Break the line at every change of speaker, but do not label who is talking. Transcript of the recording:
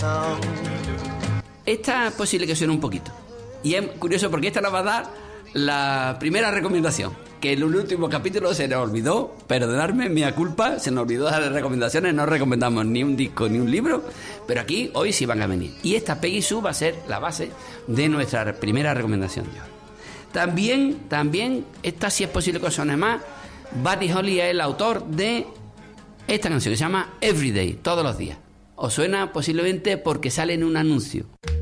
Esta es posible que suene un poquito. Y es curioso porque esta nos va a dar la primera recomendación. Que en el último capítulo se nos olvidó, perdonadme, mea culpa, se nos olvidó dar las recomendaciones, no recomendamos ni un disco ni un libro, pero aquí hoy sí van a venir. Y esta Peggy Sue va a ser la base de nuestra primera recomendación de hoy. También, esta sí es posible que os suene más, Buddy Holly es el autor de esta canción que se llama Everyday, todos los días. Os suena posiblemente porque sale en un anuncio.